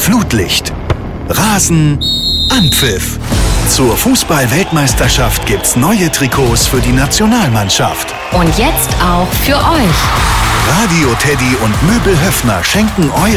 Flutlicht. Rasen, Anpfiff. Zur Fußball-Weltmeisterschaft gibt's neue Trikots für die Nationalmannschaft. Und jetzt auch für euch. Radio Teddy und Möbel Höffner schenken euch